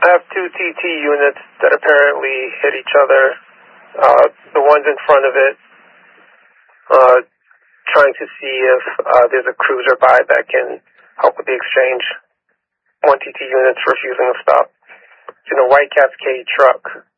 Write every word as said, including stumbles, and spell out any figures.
I have two T T units that apparently hit each other. Uh, the one's in front of it, uh, trying to see if uh, there's a cruiser by that can help with the exchange. One T T unit's refusing to stop. It's in a White Cascade truck.